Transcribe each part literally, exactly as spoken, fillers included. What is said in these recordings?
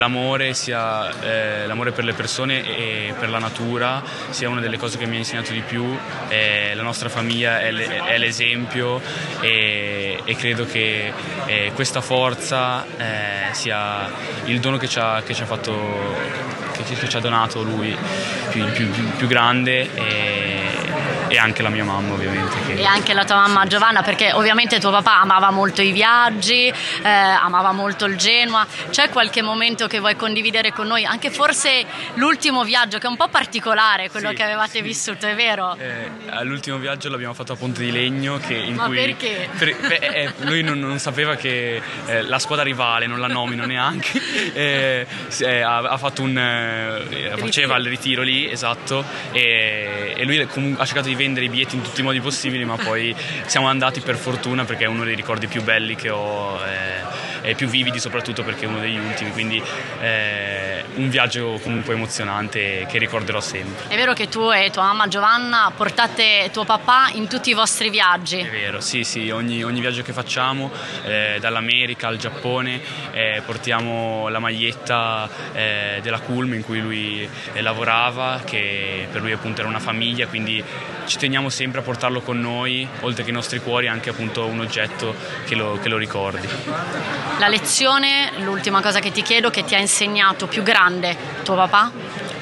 L'amore, sia eh, l'amore per le persone e per la natura, sia una delle cose che mi ha insegnato di più. Eh, la nostra famiglia è, le, è l'esempio e, e credo che eh, questa forza eh, sia il dono che ci ha, che ci ha fatto, che ci, che ci ha donato lui, più, più, più, più grande. E, e anche la mia mamma, ovviamente. Che... E anche la tua mamma Giovanna, perché ovviamente tuo papà amava molto i viaggi, eh, amava molto il Genoa. C'è qualche momento che vuoi condividere con noi? Anche forse l'ultimo viaggio, che è un po' particolare, quello sì, che avevate sì. vissuto, è vero? Eh, all'ultimo viaggio l'abbiamo fatto a Ponte di Legno. Che in Ma cui, perché? Per, per, eh, lui non, non sapeva che eh, la squadra rivale, non la nomino neanche, eh, eh, ha, ha fatto un... Eh, faceva il ritiro lì, esatto, e, e lui comunque ha cercato di vendere i biglietti in tutti i modi possibili, ma poi siamo andati per fortuna, perché è uno dei ricordi più belli che ho eh, e più vividi, soprattutto perché è uno degli ultimi, quindi eh, un viaggio comunque emozionante che ricorderò sempre. È vero che tu e tua mamma Giovanna portate tuo papà in tutti i vostri viaggi? È vero, sì sì, ogni, ogni viaggio che facciamo, eh, dall'America al Giappone, eh, portiamo la maglietta eh, della Culm in cui lui eh, lavorava, che per lui appunto era una famiglia, quindi ci teniamo sempre a portarlo con noi, oltre che i nostri cuori, anche appunto un oggetto che lo, che lo ricordi. La lezione, l'ultima cosa che ti chiedo, che ti ha insegnato più grande tuo papà?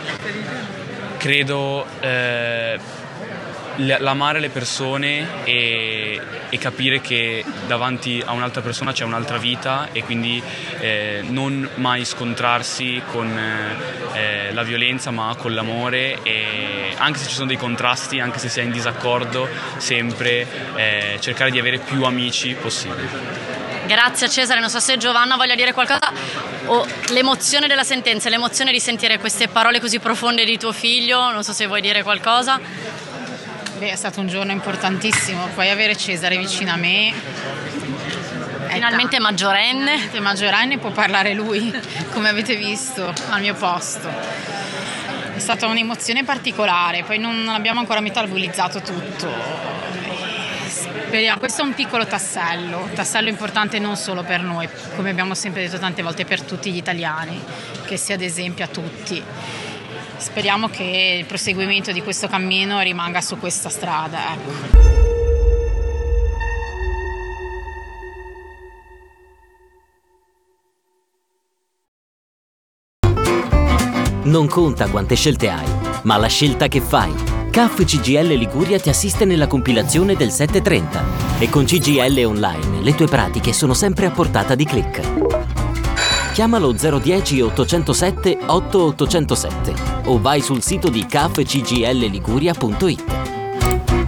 Credo eh, l'amare le persone e, e capire che davanti a un'altra persona c'è un'altra vita, e quindi eh, non mai scontrarsi con eh, la violenza, ma con l'amore, e anche se ci sono dei contrasti, anche se si è in disaccordo, sempre eh, cercare di avere più amici possibile. Grazie Cesare, non so se Giovanna voglia dire qualcosa. Oh, l'emozione della sentenza, l'emozione di sentire queste parole così profonde di tuo figlio, non so se vuoi dire qualcosa. Beh, è stato un giorno importantissimo, poi avere Cesare vicino a me. Finalmente è maggiorenne. Finalmente maggiorenne, può parlare lui, come avete visto, al mio posto. È stata un'emozione particolare, poi non abbiamo ancora metabolizzato tutto. Speriamo. Questo è un piccolo tassello, un tassello importante non solo per noi, come abbiamo sempre detto tante volte, per tutti gli italiani, che sia ad esempio a tutti. Speriamo che il proseguimento di questo cammino rimanga su questa strada. Ecco. Non conta quante scelte hai, ma la scelta che fai. C A F C G I L Liguria ti assiste nella compilazione del sette trenta e con C G I L Online le tue pratiche sono sempre a portata di click. Chiamalo zero uno zero otto zero sette otto otto zero sette o vai sul sito di c a f c g l liguria punto i t.